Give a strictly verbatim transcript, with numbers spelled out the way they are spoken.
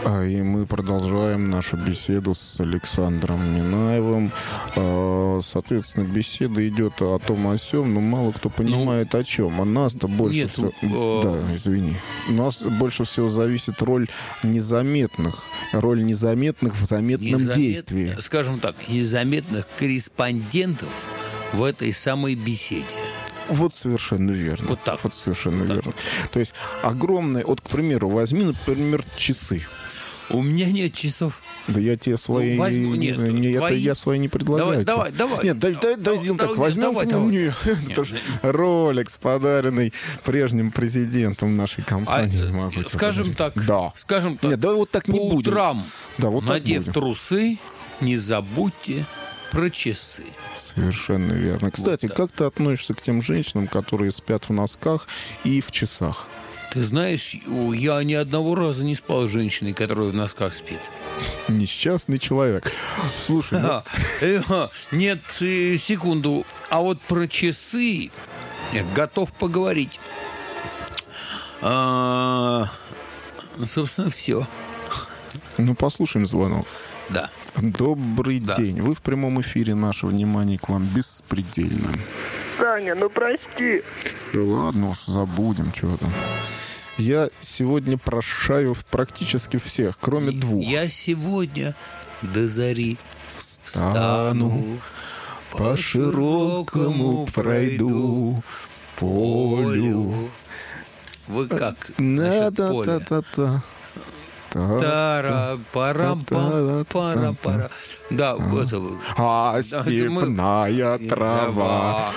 И мы продолжаем нашу беседу с Александром Минаевым. Соответственно, беседа идет о том о сём, но мало кто понимает, ну, о чем. А нас-то больше нет, всего... э... Да, извини. У нас больше всего зависит роль незаметных. Роль незаметных в заметном Незамет... действии. Скажем так, незаметных корреспондентов в этой самой беседе. Вот совершенно верно. Вот так. Вот совершенно вот верно. Так. То есть огромное... Вот, к примеру, возьми, например, часы. У меня нет часов. Да я тебе свои... Ну, возьму, нет, не, твои... я, я свои не предлагаю. Давай, давай, давай. Нет, дай, дай, дай сделаем так. Возьмем... Давай, давай. Нет, это же Rolex, подаренный прежним президентом нашей компании. А, могу скажем так. Да. Скажем так. Нет, да вот так не по будем. утрам, да, вот надев так трусы, не забудьте про часы. Совершенно верно. Кстати, вот как ты относишься к тем женщинам, которые спят в носках и в часах? Ты знаешь, я ни одного раза не спал с женщиной, которая в носках спит. Несчастный человек. Слушай, ну... Нет, секунду. А вот про часы готов поговорить. А, собственно, все. Ну, послушаем звонок. Да. Добрый да. день. Вы в прямом эфире. Наше внимание к вам беспредельно. Таня, ну прости. Да ладно уж, забудем, что там. Я сегодня прощаю практически всех, кроме И, двух. Я сегодня до зари встану, по широкому пройду полю. Вы как насчет поля? Тара, пара, пара, пара, пара. Да, это... А степная трава.